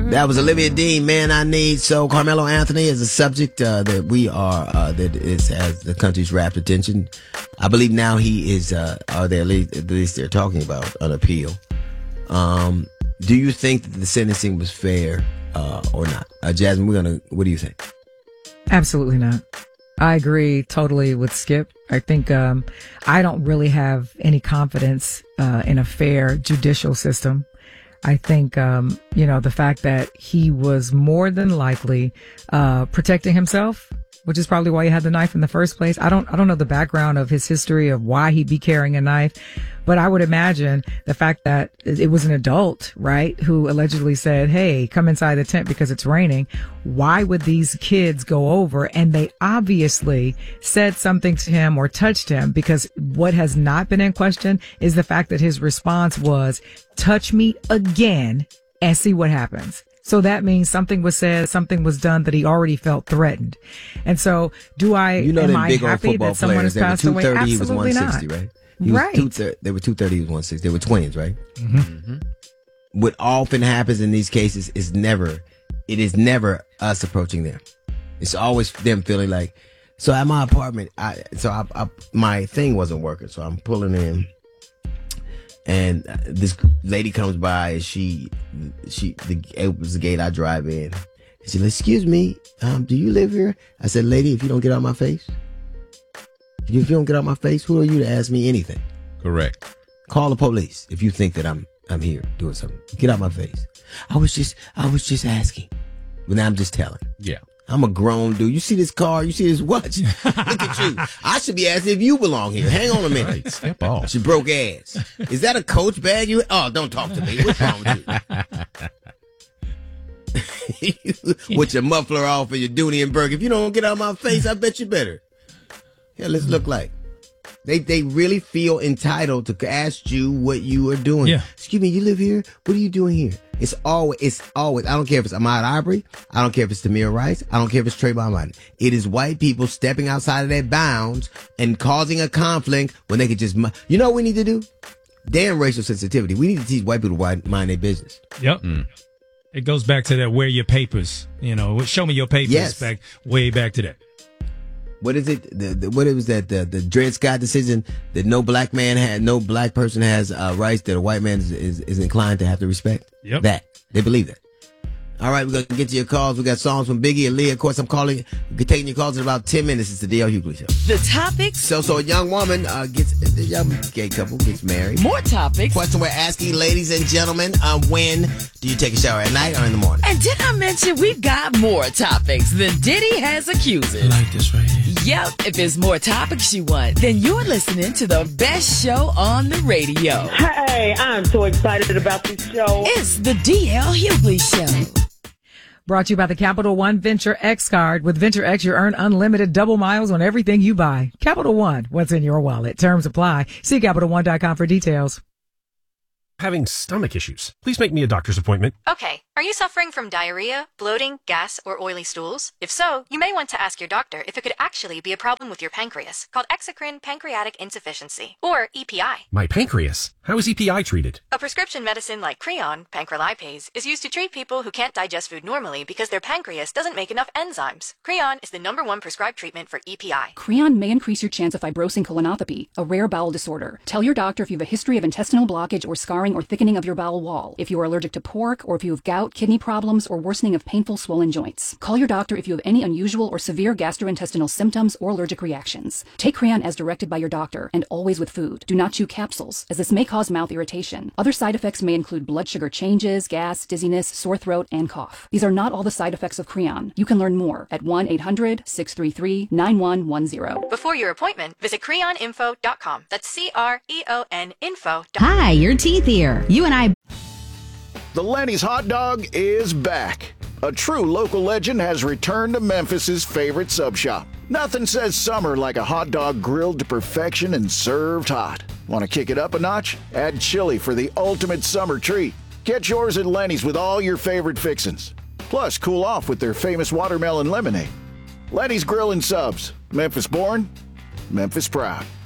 That was Olivia Dean, Man I Need. So Carmelo Anthony is a subject that we are, that has the country's rapt attention. I believe now he is, at least they're talking about an appeal. Do you think that the sentencing was fair or not? Jasmine, what do you think? Absolutely not. I agree totally with Skip. I think I don't really have any confidence in a fair judicial system. I think, the fact that he was more than likely protecting himself, which is probably why he had the knife in the first place. I don't know the background of his history of why he'd be carrying a knife, but I would imagine the fact that it was an adult, right, who allegedly said, hey, come inside the tent because it's raining. Why would these kids go over? And they obviously said something to him or touched him, because what has not been in question is the fact that his response was, touch me again and see what happens. So that means something was said, something was done that he already felt threatened. And so am I happy that someone has passed away? Absolutely not. Right? Right. They were 230, he was 160. They were twins, right? Mm-hmm. What often happens in these cases is it is never us approaching them. It's always them feeling like, so at my apartment, my thing wasn't working, so I'm pulling in, and this lady comes by, and it was the gate I drive in. She said, excuse me, do you live here? I said, lady, if you don't get out of my face, if you don't get out of my face, who are you to ask me anything? Correct. Call the police if you think that I'm here doing something. Get out of my face. I was just asking. But now I'm just telling. Yeah. I'm a grown dude. You see this car? You see this watch? Look at you. I should be asking if you belong here. Hang on a minute. Right, step off. She broke ass. Is that a Coach bag? Don't talk to me. What's wrong with you? With your muffler off and your Dooney and Burke. If you don't get out of my face, I bet you better. Yeah, let's look like. They really feel entitled to ask you what you are doing. Yeah. Excuse me, you live here? What are you doing here? It's always, I don't care if it's Ahmaud Arbery. I don't care if it's Tamir Rice. I don't care if it's Trayvon Martin. It is white people stepping outside of their bounds and causing a conflict when they could just, you know what we need to do? Damn racial sensitivity. We need to teach white people to mind their business. Yep. It goes back to that, wear your papers. Show me your papers. Yes. Way back to that. What is it? What it was that the Dred Scott decision that no black person has rights that a white man is inclined to have to respect. Yep. That they believe that. All right, we're gonna get to your calls. We got songs from Biggie and Leah. Of course, I'm taking your calls in about 10 minutes. It's the DL Hughley Show. The topics. So a young woman the young gay couple gets married. More topics. Question we're asking, ladies and gentlemen, when do you take a shower, at night or in the morning? And did I mention we've got more topics than Diddy has accusers? I like this right here. Yep, if there's more topics you want, then you're listening to the best show on the radio. Hey, I'm so excited about this show. It's the DL Hughley Show. Brought to you by the Capital One Venture X card. With Venture X, you earn unlimited double miles on everything you buy. Capital One, what's in your wallet? Terms apply. See CapitalOne.com for details. Having stomach issues. Please make me a doctor's appointment. Okay. Are you suffering from diarrhea, bloating, gas, or oily stools? If so, you may want to ask your doctor if it could actually be a problem with your pancreas, called exocrine pancreatic insufficiency, or EPI. My pancreas? How is EPI treated? A prescription medicine like Creon, pancrelipase, is used to treat people who can't digest food normally because their pancreas doesn't make enough enzymes. Creon is the #1 prescribed treatment for EPI. Creon may increase your chance of fibrosing colonopathy, a rare bowel disorder. Tell your doctor if you have a history of intestinal blockage or scarring or thickening of your bowel wall, if you are allergic to pork, or if you have gout, kidney problems, or worsening of painful swollen joints. Call your doctor if you have any unusual or severe gastrointestinal symptoms or allergic reactions. Take Creon as directed by your doctor, and always with food. Do not chew capsules, as this may cause mouth irritation. Other side effects may include blood sugar changes, gas, dizziness, sore throat, and cough. These are not all the side effects of Creon. You can learn more at 1-800-633-9110. Before your appointment, visit creoninfo.com. That's CREON info.com. Hi, your teeth here. You and I. The Lenny's hot dog is back. A true local legend has returned to Memphis's favorite sub shop. Nothing says summer like a hot dog grilled to perfection and served hot. Want to kick it up a notch? Add chili for the ultimate summer treat. Get yours at Lenny's with all your favorite fixins'. Plus, cool off with their famous watermelon lemonade. Lenny's Grill and Subs. Memphis born, Memphis proud.